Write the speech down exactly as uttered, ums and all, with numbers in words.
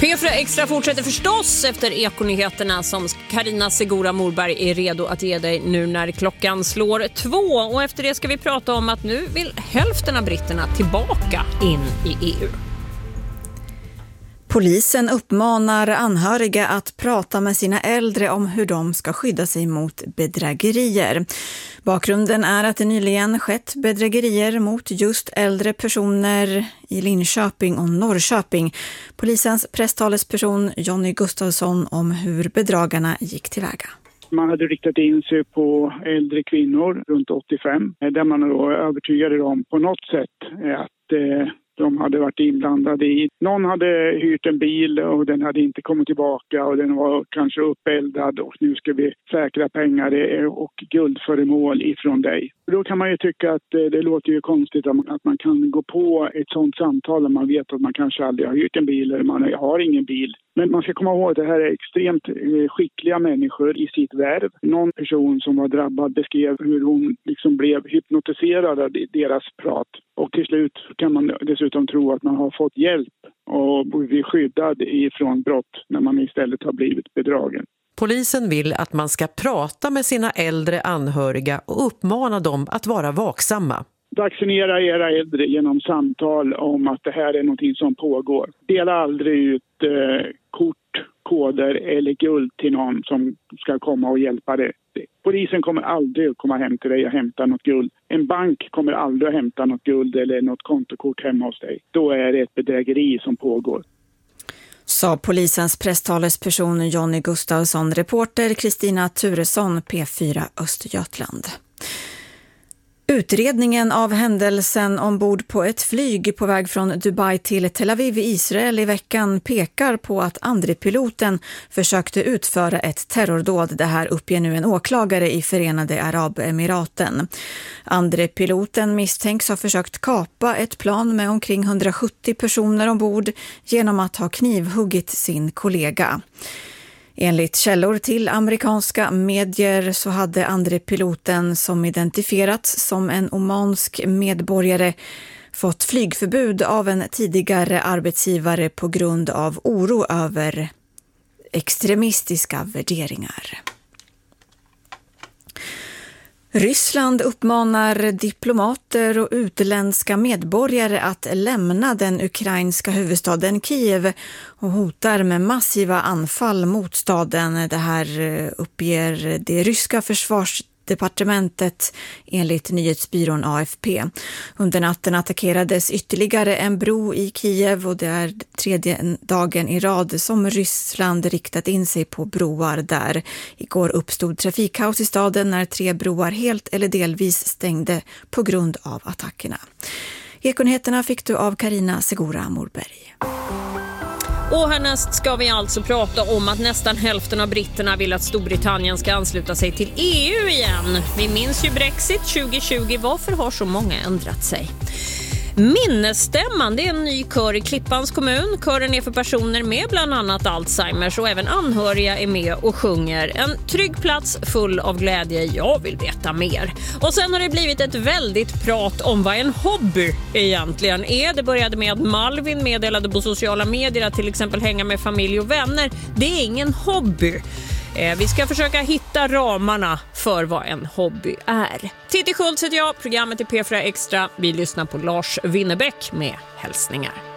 P fyra Extra fortsätter förstås efter ekonyheterna som Carina Segura Morberg är redo att ge dig nu när klockan slår två. Och efter det ska vi prata om att nu vill hälften av britterna tillbaka in i E U. Polisen uppmanar anhöriga att prata med sina äldre om hur de ska skydda sig mot bedrägerier. Bakgrunden är att det nyligen skett bedrägerier mot just äldre personer i Linköping och Norrköping. Polisens presstalesperson Jonny Gustafsson om hur bedragarna gick tillväga. Man hade riktat in sig på äldre kvinnor runt åttiofem där man då övertygade dem på något sätt att eh, de hade varit inblandade i. Någon hade hyrt en bil och den hade inte kommit tillbaka och den var kanske uppeldad och nu ska vi säkra pengar och guldföremål ifrån dig. Då kan man ju tycka att det låter ju konstigt att man kan gå på ett sånt samtal när man vet att man kanske aldrig har hyrt en bil eller man har ingen bil. Men man ska komma ihåg att det här är extremt skickliga människor i sitt värv. Någon person som var drabbad beskrev hur hon liksom blev hypnotiserad av deras prat. Och till slut kan man dessutom tro att man har fått hjälp och blir skyddad ifrån brott när man istället har blivit bedragen. Polisen vill att man ska prata med sina äldre anhöriga och uppmana dem att vara vaksamma. Vaccinera era äldre genom samtal om att det här är någonting som pågår. Dela aldrig ut eh, kort, koder eller guld till någon som ska komma och hjälpa dig. Polisen kommer aldrig att komma hem till dig och hämta något guld. En bank kommer aldrig att hämta något guld eller något kontokort hemma hos dig. Då är det ett bedrägeri som pågår. Sa polisens presstalesperson Jonny Gustafsson, reporter Kristina Turesson, P fyra Östergötland. Utredningen av händelsen ombord på ett flyg på väg från Dubai till Tel Aviv i Israel i veckan pekar på att andre piloten försökte utföra ett terrordåd. Det här uppger nu en åklagare i Förenade Arabemiraten. Andre piloten misstänks ha försökt kapa ett plan med omkring hundrasjuttio personer ombord genom att ha knivhuggit sin kollega. Enligt källor till amerikanska medier så hade andre piloten, som identifierats som en omansk medborgare, fått flygförbud av en tidigare arbetsgivare på grund av oro över extremistiska värderingar. Ryssland uppmanar diplomater och utländska medborgare att lämna den ukrainska huvudstaden Kiev och hotar med massiva anfall mot staden. Det här uppger det ryska försvarsdepartementet enligt nyhetsbyrån A F P. Under natten attackerades ytterligare en bro i Kiev och det är tredje dagen i rad som Ryssland riktat in sig på broar där. Igår uppstod trafikkaos i staden när tre broar helt eller delvis stängde på grund av attackerna. Ekonyheterna fick du av Carina Segura Morberg. Och härnäst ska vi alltså prata om att nästan hälften av britterna vill att Storbritannien ska ansluta sig till E U igen. Vi minns ju Brexit tjugo tjugo. Varför har så många ändrat sig? Minnesstämman, det är en ny kör i Klippans kommun. Kören är för personer med bland annat Alzheimers och även anhöriga är med och sjunger. En trygg plats full av glädje, jag vill veta mer. Och sen har det blivit ett väldigt prat om vad en hobby egentligen är. Det började med att Malvin meddelade på sociala medier att till exempel hänga med familj och vänner. Det är ingen hobby. Vi ska försöka hitta ramarna för vad en hobby är. Titti Schultz heter jag, programmet är P fyra Extra. Vi lyssnar på Lars Winnerbäck med hälsningar.